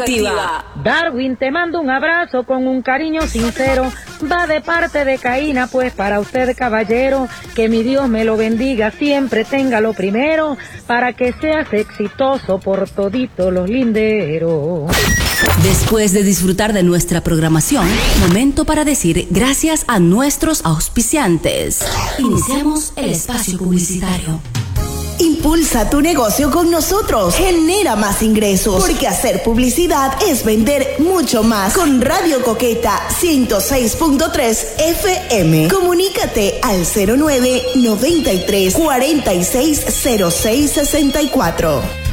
Activa. Darwin, te mando un abrazo con un cariño sincero. Va de parte de Caína, pues para usted, caballero, que mi Dios me lo bendiga, siempre tenga lo primero, para que seas exitoso por todito los linderos. Después de disfrutar de nuestra programación, momento para decir gracias a nuestros auspiciantes. Iniciamos el espacio publicitario. Impulsa tu negocio con nosotros. Genera más ingresos. Porque hacer publicidad es vender mucho más. Con Radio Coqueta 106.3 FM. Comunícate al 09 93 46 06 64.